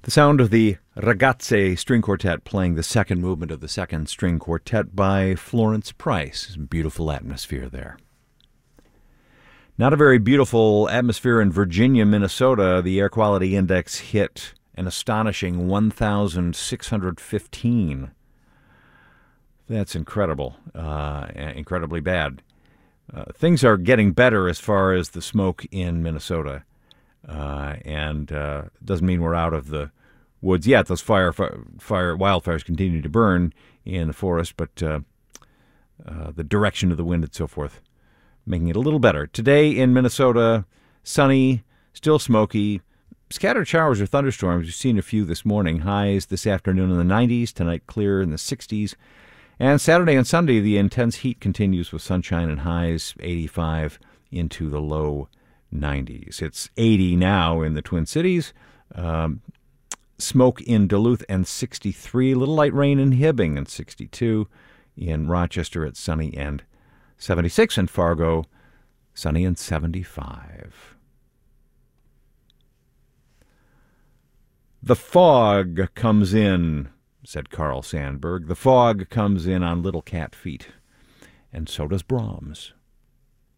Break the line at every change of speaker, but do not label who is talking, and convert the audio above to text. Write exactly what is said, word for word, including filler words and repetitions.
The sound of the Ragazze String Quartet playing the second movement of the second string quartet by Florence Price. Beautiful atmosphere there. Not a very beautiful atmosphere in Virginia, Minnesota. The air quality index hit an astonishing one thousand six hundred fifteen. That's incredible, uh, incredibly bad. Uh, things are getting better as far as the smoke in Minnesota, uh, and uh, doesn't mean we're out of the woods yet. Those fire, fire, wildfires continue to burn in the forest, but uh, uh, the direction of the wind and so forth making it a little better. Today in Minnesota, sunny, still smoky, scattered showers or thunderstorms. We've seen a few this morning. Highs this afternoon in the nineties, tonight clear in the sixties. And Saturday and Sunday, the intense heat continues with sunshine and highs eighty-five into the low nineties. It's eighty now in the Twin Cities. Um, smoke in Duluth and sixty-three. Little light rain in Hibbing and sixty-two. In Rochester, it's sunny and seventy-six. In Fargo, sunny and seventy-five. The fog comes in, said Carl Sandburg. The fog comes in on little cat feet, and so does Brahms.